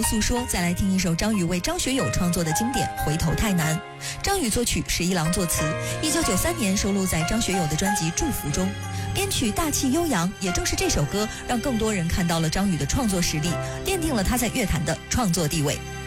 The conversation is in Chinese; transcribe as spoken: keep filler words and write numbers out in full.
诉说，再来听一首张宇为张学友创作的经典《回头太难》。张宇作曲，十一郎作词，一九九三年收录在张学友的专辑《祝福》中。编曲大气悠扬，也正是这首歌让更多人看到了张宇的创作实力，奠定了他在乐坛的创作地位。